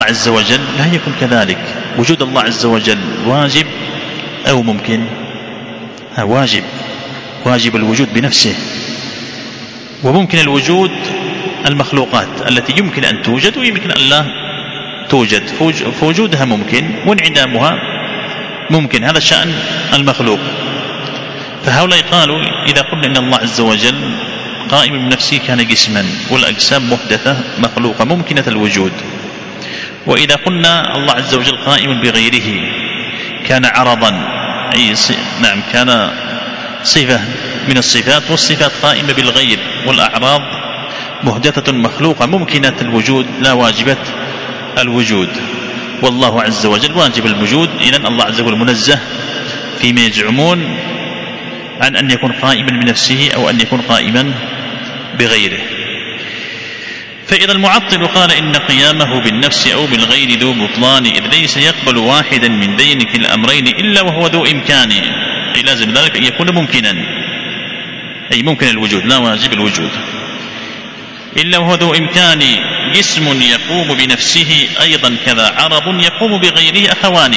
عز وجل لا يكون كذلك. وجود الله عز وجل واجب أو ممكن؟ واجب الوجود بنفسه، وممكن الوجود المخلوقات التي يمكن أن توجد ويمكن أن لا توجد، فوجودها ممكن وانعدامها ممكن، هذا شأن المخلوق. فهؤلاء قالوا إذا قلنا إن الله عز وجل قائم بنفسه كان جسما، والأجسام محدثة مخلوقة ممكنة الوجود. وإذا قلنا الله عز وجل قائم بغيره كان عرضا، أي كان صفة من الصفات، والصفات قائمة بالغير، والأعراض محدثة مخلوقة ممكنة الوجود لا واجبة الوجود. والله عز وجل واجب الوجود. إذن الله عز وجل منزه فيما يزعمون عن أن يكون قائما بنفسه أو أن يكون قائما بغيره. فإذا المعطل قال إن قيامه بالنفس أو بالغير ذو بطلان، إذ ليس يقبل واحدا من ذينك الأمرين إلا وهو ذو إمكان، أي لازم ذلك أن يكون ممكنا، أي ممكن الوجود لا واجب الوجود. إلا وهو ذو إمكان جسم يقوم بنفسه أيضا كذا عرض يقوم بغيره أخوان،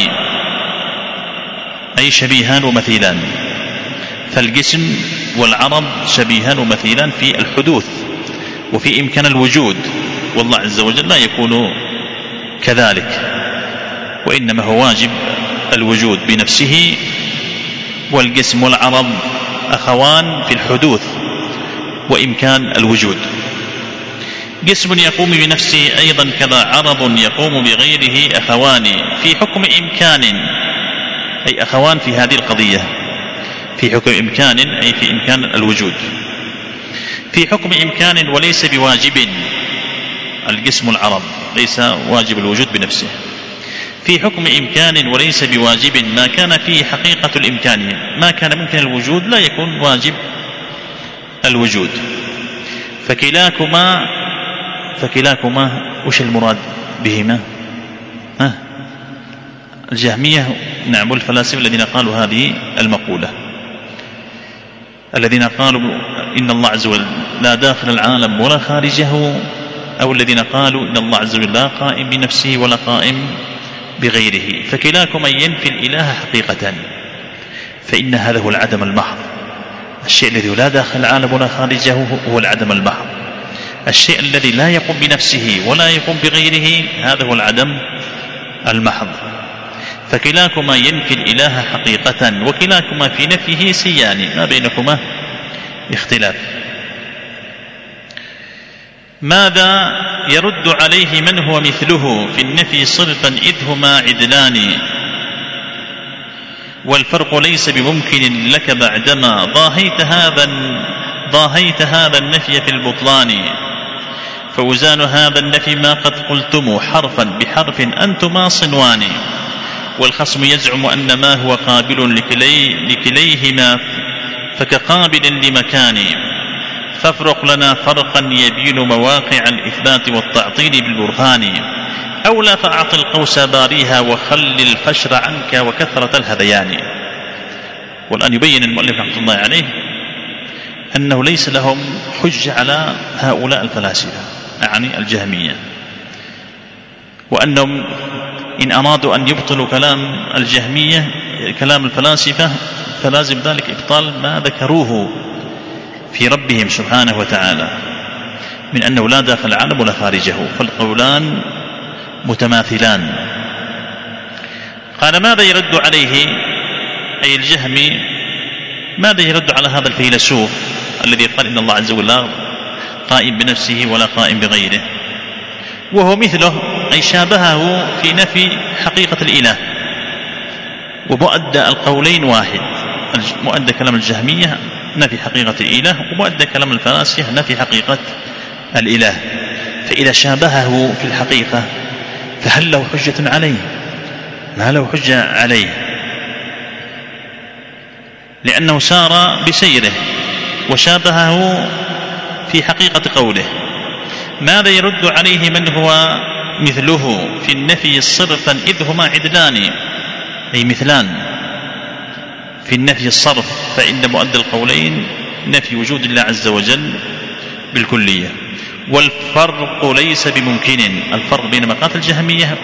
أي شبيهان ومثيلان. فالجسم والعرض شبيهان ومثيلان في الحدوث وفي إمكان الوجود، والله عز وجل لا يكون كذلك، وإنما هو واجب الوجود بنفسه. والجسم والعرض أخوان في الحدوث وإمكان الوجود. جسم يقوم بنفسه أيضا كذا عرض يقوم بغيره أخوان في حكم إمكان، أي أخوان في هذه القضية، في حكم إمكان أي في إمكان الوجود، في حكم إمكان وليس بواجب. الجسم العرض ليس واجب الوجود بنفسه، في حكم إمكان وليس بواجب ما كان فيه حقيقة الإمكانية، ما كان ممكن الوجود لا يكون واجب الوجود. فكلاكما وش المراد بهما؟ الجهمية والفلاسفة الذين قالوا هذه المقولة، الذين قالوا إن الله عز وجل لا داخل العالم ولا خارجه، أو الذين قالوا إن الله عز وجل لا قائم بنفسه ولا قائم بغيره. فكلاكما ينفي الإله حقيقة، فإن هذا هو العدم المحض. الشيء الذي لا داخل العالم ولا خارجه هو العدم المحض. الشيء الذي لا يقوم بنفسه ولا يقوم بغيره هذا هو العدم المحض. فكلاكما ينفي الإله حقيقة، وكلاكما في نفيه سيان، ما بينكما اختلاف. ماذا يرد عليه من هو مثله في النفي صرفا إذ هما عدلان، والفرق ليس بممكن لك بعدما ضاهيت هذا النفي في البطلان. فوزان هذا النفي ما قد قلتم حرفا بحرف أنتما صنوان، والخصم يزعم أن ما هو قابل لكليهما فكقابل لمكان. فافرق لنا فرقا يبين مواقع الإثبات والتعطيل بالبرهان، أو لا فأعط القوس باريها وخل الفشر عنك وكثرة الهذيان. والآن يبين المؤلف رحمه الله عليه أنه ليس لهم حجة على هؤلاء الفلاسفة، يعني الجهمية، وأنهم إن أرادوا أن يبطلوا كلام الجهمية كلام الفلاسفة فلازم ذلك إبطال ما ذكروه في ربهم سبحانه وتعالى من أنه لا داخل العالم ولا خارجه، فالقولان متماثلان. قال ماذا يرد عليه أي الجهمي، ماذا يرد على هذا الفيلسوف الذي قال إن الله عز وجل لا قائم بنفسه ولا قائم بغيره، وهو مثله أي شابهه في نفي حقيقة الإله. ومؤدى القولين واحد، مؤدى كلام الجهمية نفي حقيقة الإله، ومؤدى كلام الفلاسفة نفي حقيقة الإله. فإذا شابهه في الحقيقة فهل له حجة عليه؟ ما له حجة عليه، لأنه سار بسيره وشابهه في حقيقة قوله. ماذا يرد عليه من هو مثله في النفي صرفا إذ هما عدلان، أي مثلان في النفي الصرف، فإن مؤدى القولين نفي وجود الله عز وجل بالكلية، والفرق ليس بممكن. الفرق بين مقالة الجهمية